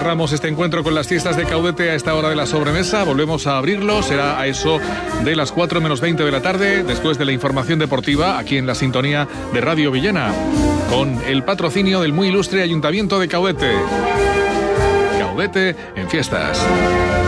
cerramos este encuentro con las fiestas de Caudete a esta hora de la sobremesa. Volvemos a abrirlo, será a eso de las 4 menos 20 de la tarde, después de la información deportiva, aquí en la sintonía de Radio Villena, con el patrocinio del muy ilustre Ayuntamiento de Caudete. Caudete en fiestas.